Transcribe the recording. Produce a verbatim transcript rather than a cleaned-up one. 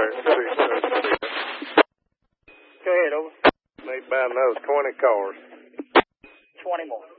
right, steady, steady, steady. Go ahead, over. Need about another twenty cars. twenty more.